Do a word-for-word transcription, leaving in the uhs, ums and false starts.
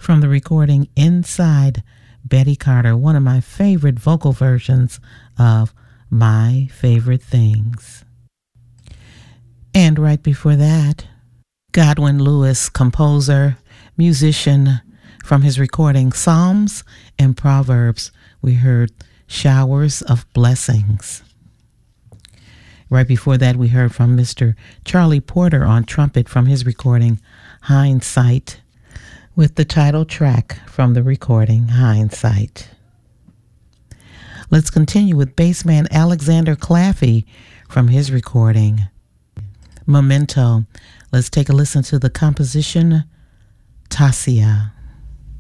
from the recording Inside Betty Carter, one of my favorite vocal versions of My Favorite Things. And right before that, Godwin Lewis, composer, musician, from his recording Psalms and Proverbs, we heard Showers of Blessings. Right before that, we heard from Mister Charlie Porter on trumpet from his recording Hindsight, with the title track from the recording Hindsight. Let's continue with bassman Alexander Claffey from his recording Memento. Let's take a listen to the composition Tasia.